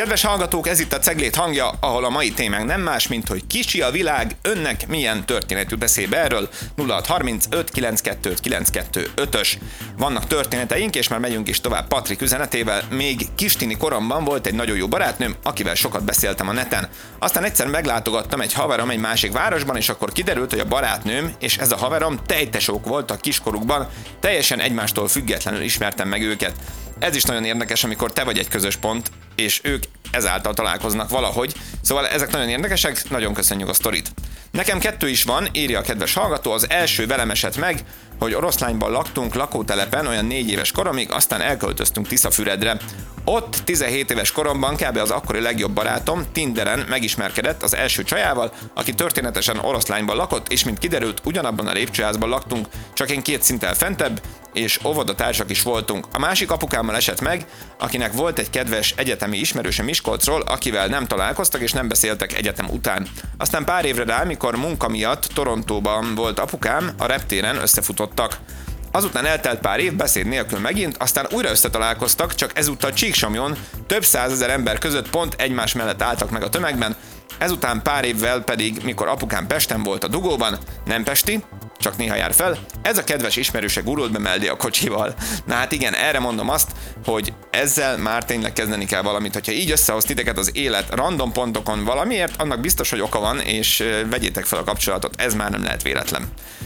Kedves hallgatók, ez itt a Ceglét hangja, ahol a mai témánk nem más, mint hogy kicsi a világ, önnek milyen történet jut eszébe erről. 0635 925 925-ös. Vannak történeteink, és már megyünk is tovább Patrik üzenetével. Még kistini koromban volt egy nagyon jó barátnőm, akivel sokat beszéltem a neten. Aztán egyszer meglátogattam egy haverom egy másik városban, és akkor kiderült, hogy a barátnőm és ez a haverom tejtesók voltak kiskorukban, teljesen egymástól függetlenül ismertem meg őket. Ez is nagyon érdekes, amikor te vagy egy közös pont, és ők ezáltal találkoznak valahogy. Szóval ezek nagyon érdekesek, nagyon köszönjük a sztorit. Nekem 2 is van, írja a kedves hallgató, az első velem esett meg, hogy Oroszlányban laktunk lakótelepen olyan 4 éves koromig, aztán elköltöztünk Tiszafüredre. Ott 17 éves koromban kb. Az akkori legjobb barátom Tinderen megismerkedett az első csajával, aki történetesen Oroszlányban lakott, és mint kiderült, ugyanabban a lépcsőházban laktunk, csak én 2 szinttel fentebb, és óvodatársak is voltunk. A másik apukámmal esett meg, akinek volt egy kedves egyetemi ismerőse Miskolcról, akivel nem találkoztak és nem beszéltek egyetem után. Aztán pár évre rá, mikor munka miatt Torontóban volt apukám, a reptéren összefutottak. Azután eltelt pár év, beszéd nélkül megint, aztán újra összetalálkoztak, csak ezúttal Csíksomjon több százezer ember között pont egymás mellett álltak meg a tömegben. Ezután pár évvel pedig, mikor apukám Pesten volt a dugóban, nem pesti, csak néha jár fel, ez a kedves ismerőse gurult be mellé a kocsival. Na hát igen, erre mondom azt, hogy ezzel már tényleg kezdeni kell valamit. Hogyha így összehoz titeket az élet random pontokon valamiért, annak biztos, hogy oka van, és vegyétek fel a kapcsolatot, ez már nem lehet véletlen.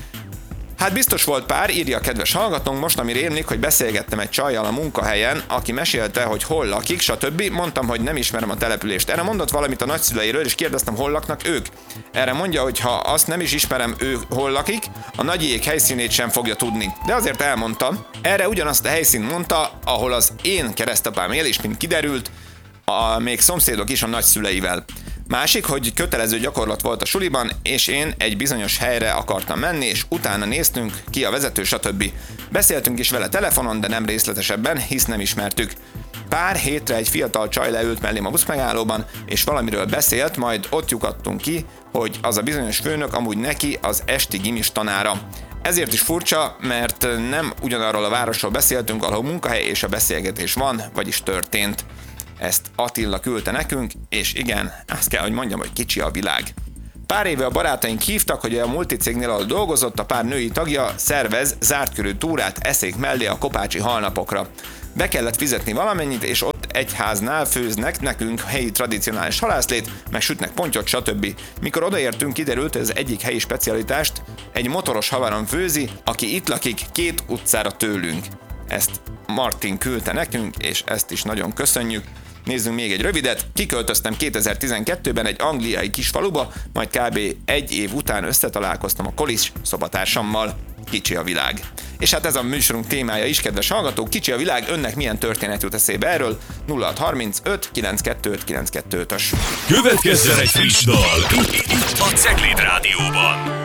Hát biztos volt pár, írja a kedves hallgatónk, most ami rémlik, hogy beszélgettem egy csajjal a munkahelyen, aki mesélte, hogy hol lakik, stb. Mondtam, hogy nem ismerem a települést. Erre mondott valamit a nagyszüleiről, és kérdeztem, hol laknak ők. Erre mondja, hogy ha azt nem is ismerem, ő hol lakik, a nagyiék helyszínét sem fogja tudni. De azért elmondta. Erre ugyanazt a helyszínt mondta, ahol az én keresztapám él, és mint kiderült, még szomszédok is a nagyszüleivel. Másik, hogy kötelező gyakorlat volt a suliban, és én egy bizonyos helyre akartam menni, és utána néztünk, ki a vezető, stb. Beszéltünk is vele telefonon, de nem részletesebben, hisz nem ismertük. Pár hétre egy fiatal csaj leült mellém a buszmegállóban, és valamiről beszélt, majd ott lyukadtunk ki, hogy az a bizonyos főnök amúgy neki az esti gimis tanára. Ezért is furcsa, mert nem ugyanarról a városról beszéltünk, ahol munkahely és a beszélgetés van, vagyis történt. Ezt Attila küldte nekünk, és igen, azt kell, hogy mondjam, hogy kicsi a világ. Pár éve a barátaink hívtak, hogy a multicégnél, ahol dolgozott, a pár női tagja szervez zártkörű túrát eszék mellé a kopácsi halnapokra. Be kellett fizetni valamennyit, és ott egy háznál főznek nekünk helyi tradicionális halászlét, meg sütnek pontyot, stb. Mikor odaértünk, kiderült, hogy az egyik helyi specialitást egy motoros haverom főzi, aki itt lakik 2 utcára tőlünk. Ezt Martin küldte nekünk, és ezt is nagyon köszönjük. Nézzünk még egy rövidet. Kiköltöztem 2012-ben egy angliai kisfaluba, majd kb. 1 év után összetalálkoztam a kolis szobatársammal. Kicsi a világ. És hát ez a műsorunk témája is, kedves hallgatók, kicsi a világ, önnek milyen történet jut eszébe erről? 0635 925 925-ös. Következzen egy friss dal itt a Cegléd Rádióban.